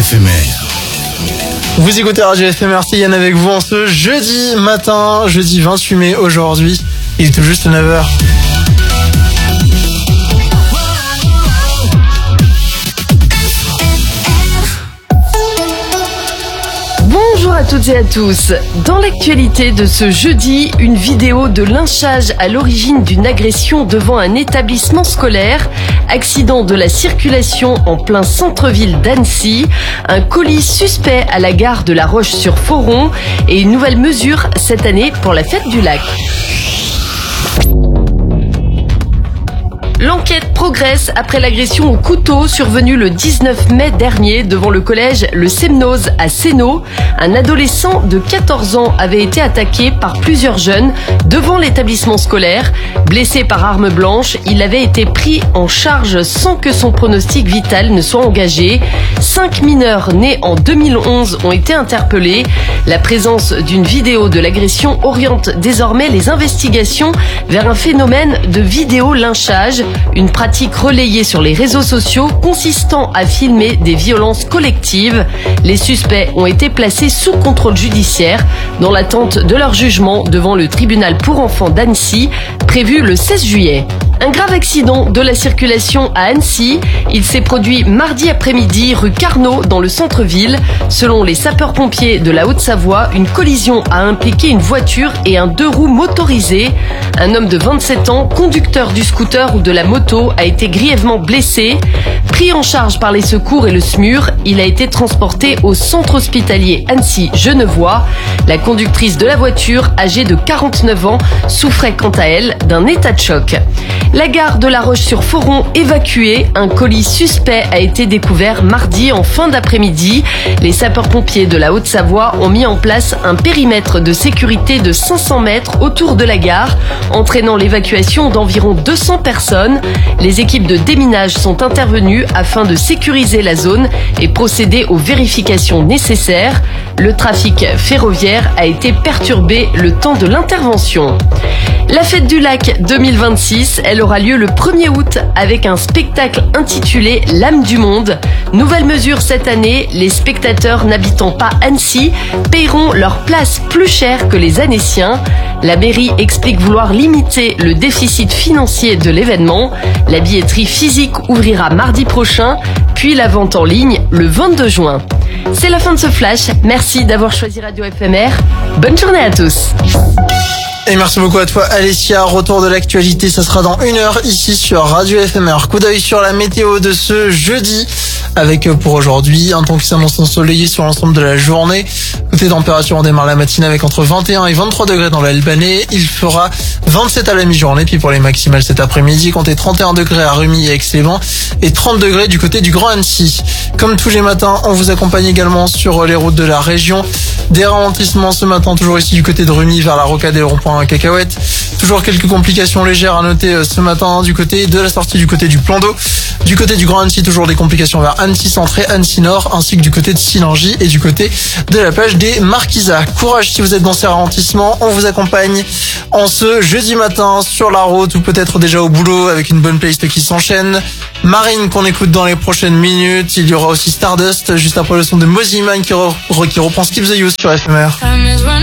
éphémère. Vous écoutez Radio FMR, c'est Yann avec vous en ce jeudi matin, jeudi 28 mai aujourd'hui. Il est tout juste 9h. Bonjour à toutes et à tous. Dans l'actualité de ce jeudi, une vidéo de lynchage à l'origine d'une agression devant un établissement scolaire, accident de la circulation en plein centre-ville d'Annecy, un colis suspect à la gare de La Roche-sur-Foron et une nouvelle mesure cette année pour la fête du lac. L'enquête progresse après l'agression au couteau survenue le 19 mai dernier devant le collège Le Semnoz à Sénaux. Un adolescent de 14 ans avait été attaqué par plusieurs jeunes devant l'établissement scolaire. Blessé par arme blanche, il avait été pris en charge sans que son pronostic vital ne soit engagé. 5 mineurs nés en 2011 ont été interpellés. La présence d'une vidéo de l'agression oriente désormais les investigations vers un phénomène de vidéo-lynchage. Une pratique relayée sur les réseaux sociaux consistant à filmer des violences collectives. Les suspects ont été placés sous contrôle judiciaire dans l'attente de leur jugement devant le tribunal pour enfants d'Annecy, prévu le 16 juillet. Un grave accident de la circulation à Annecy. Il s'est produit mardi après-midi rue Carnot dans le centre-ville. Selon les sapeurs-pompiers de la Haute-Savoie, une collision a impliqué une voiture et un 2 roues motorisé. Un homme de 27 ans, conducteur du scooter ou de la moto, a été grièvement blessé. Pris en charge par les secours et le SMUR, il a été transporté au centre hospitalier Annecy-Genevois. La conductrice de la voiture, âgée de 49 ans, souffrait quant à elle d'un état de choc. La gare de La Roche-sur-Foron évacuée, un colis suspect a été découvert mardi en fin d'après-midi. Les sapeurs-pompiers de la Haute-Savoie ont mis en place un périmètre de sécurité de 500 mètres autour de la gare, entraînant l'évacuation d'environ 200 personnes. Les équipes de déminage sont intervenues afin de sécuriser la zone et procéder aux vérifications nécessaires. Le trafic ferroviaire a été perturbé le temps de l'intervention. La fête du lac 2026, elle aura lieu le 1er août avec un spectacle intitulé L'âme du monde. Nouvelle mesure cette année, les spectateurs n'habitant pas Annecy paieront leur place plus cher que les Annéciens. La mairie explique vouloir limiter le déficit financier de l'événement. La billetterie physique ouvrira mardi prochain, puis la vente en ligne le 22 juin. C'est la fin de ce flash. Merci d'avoir choisi Radio FMR. Bonne journée à tous. Et merci beaucoup à toi Alessia. Retour de l'actualité, ça sera dans 1h ici sur Radio FMR. Coup d'œil sur la météo de ce jeudi avec pour aujourd'hui un temps qui s'annonce ensoleillé sur l'ensemble de la journée. Côté température, on démarre la matinée avec entre 21 et 23 degrés dans l'Albanais. Il fera 27 à la mi-journée. Puis pour les maximales cet après-midi, comptez 31 degrés à Rumilly et Aix-les-Bains et 30 degrés du côté du Grand Annecy. Comme tous les matins, on vous accompagne également sur les routes de la région. Des ralentissements ce matin, toujours ici du côté de Rumilly vers la rocade et le rond-point Cacahuète. Toujours quelques complications légères à noter ce matin du côté de la sortie du côté du plan d'eau. Du côté du Grand Annecy, toujours des complications vers Annecy Centre et Annecy Nord, ainsi que du côté de Sillengy et du côté de la plage des Marquisats. Courage si vous êtes dans ces ralentissements. On vous accompagne en ce jeudi matin sur la route ou peut-être déjà au boulot avec une bonne playlist qui s'enchaîne. Marine qu'on écoute dans les prochaines minutes. Il y aura aussi Stardust juste après le son de Mosiman qui reprend Skip the Youth sur FMR.